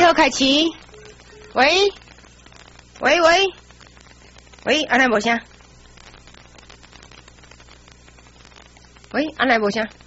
号开启。喂，安尼无声。喂，安尼无声。